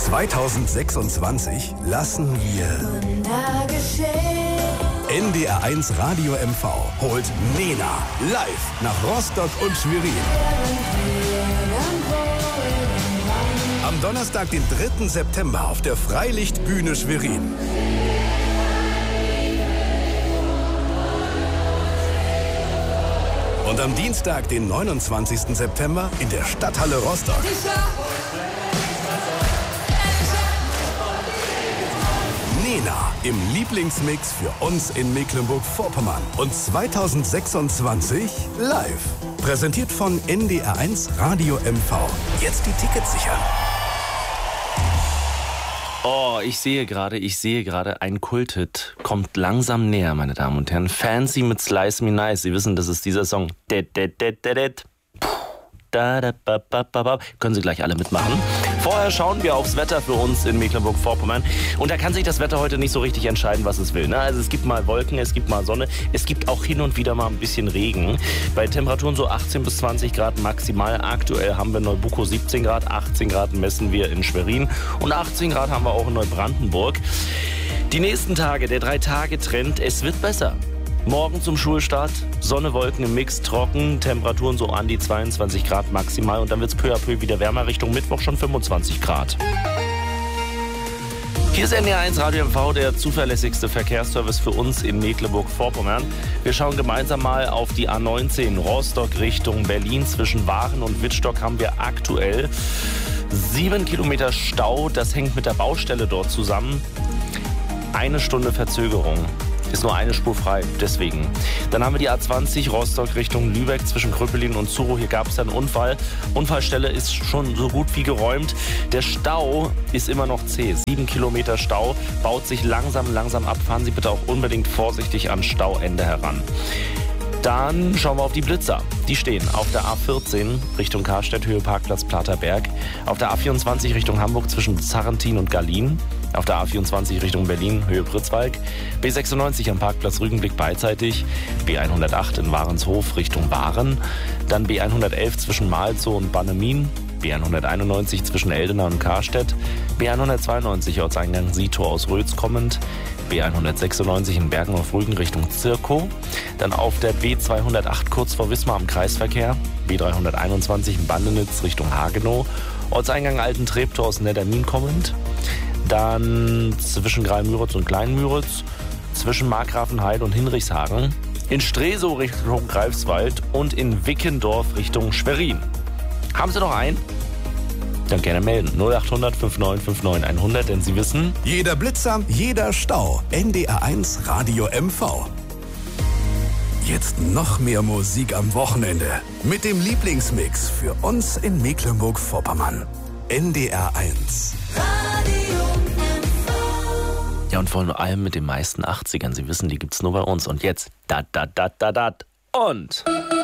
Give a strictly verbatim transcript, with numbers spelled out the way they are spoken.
zweitausendsechsundzwanzig lassen wir N D R eins Radio M V holt Nena live nach Rostock und Schwerin. Am Donnerstag, den dritten September auf der Freilichtbühne Schwerin. Und am Dienstag, den neunundzwanzigsten September in der Stadthalle Rostock. Nena im Lieblingsmix für uns in Mecklenburg-Vorpommern. Und zweitausendsechsundzwanzig live. Präsentiert von N D R eins Radio M V. Jetzt die Tickets sichern. Oh, ich sehe gerade, ich sehe gerade, ein Kulthit kommt langsam näher, meine Damen und Herren. Fancy mit Slice Me Nice. Sie wissen, das ist dieser Song. Da, da, ba, ba, ba, ba. Können Sie gleich alle mitmachen. Vorher schauen wir aufs Wetter für uns in Mecklenburg-Vorpommern. Und da kann sich das Wetter heute nicht so richtig entscheiden, was es will. Ne? Also es gibt mal Wolken, es gibt mal Sonne. Es gibt auch hin und wieder mal ein bisschen Regen. Bei Temperaturen so achtzehn bis zwanzig Grad maximal. Aktuell haben wir in Neubuko siebzehn Grad, achtzehn Grad messen wir in Schwerin. Und achtzehn Grad haben wir auch in Neubrandenburg. Die nächsten Tage, der Drei-Tage-Trend, es wird besser. Morgen zum Schulstart, Sonne, Wolken im Mix, trocken, Temperaturen so an die zweiundzwanzig Grad maximal und dann wird es peu à peu wieder wärmer, Richtung Mittwoch schon fünfundzwanzig Grad. Hier ist N D R eins Radio M V, der zuverlässigste Verkehrsservice für uns in Mecklenburg-Vorpommern. Wir schauen gemeinsam mal auf die A neunzehn Rostock Richtung Berlin. Zwischen Waren und Wittstock haben wir aktuell sieben Kilometer Stau. Das hängt mit der Baustelle dort zusammen. Eine Stunde Verzögerung. Ist nur eine Spur frei, deswegen. Dann haben wir die A zwanzig Rostock Richtung Lübeck zwischen Kröpelin und Zuro. Hier gab es einen Unfall. Unfallstelle ist schon so gut wie geräumt. Der Stau ist immer noch zäh. Sieben Kilometer Stau, baut sich langsam, langsam ab. Fahren Sie bitte auch unbedingt vorsichtig an Stauende heran. Dann schauen wir auf die Blitzer. Die stehen auf der A vierzehn Richtung Karstedt, Höhe Parkplatz Platerberg. Auf der A vierundzwanzig Richtung Hamburg zwischen Zarrentin und Gallien. Auf der A vierundzwanzig Richtung Berlin, Höhe Pritzwalk. B sechsundneunzig am Parkplatz Rügenblick beidseitig. B hundertacht in Warenshof Richtung Waren. Dann B hundertelf zwischen Malzow und Bannemin. B hunderteinundneunzig zwischen Eldena und Karstedt. B hundertzweiundneunzig Ortseingang Sietor aus Rötz kommend. B hundertsechsundneunzig in Bergen auf Rügen Richtung Zirkow. Dann auf der B zweihundertacht kurz vor Wismar am Kreisverkehr. B dreihunderteinundzwanzig in Bandenitz Richtung Hagenow. Ortseingang Alten Treptow aus Neddermin kommend. Dann zwischen Greimüritz und Kleinmüritz, zwischen Markgrafenheide und Hinrichshagen, in Stresow Richtung Greifswald und in Wickendorf Richtung Schwerin. Haben Sie noch einen? Dann gerne melden. null achthundert fünfundneunzig neunundfünfzig hundert, denn Sie wissen... Jeder Blitzer, jeder Stau. N D R eins Radio M V. Jetzt noch mehr Musik am Wochenende. Mit dem Lieblingsmix für uns in Mecklenburg-Vorpommern. N D R eins. Ja, und vor allem mit den meisten achtzigern. Sie wissen, die gibt's nur bei uns. Und jetzt, da, da, da, da, da und...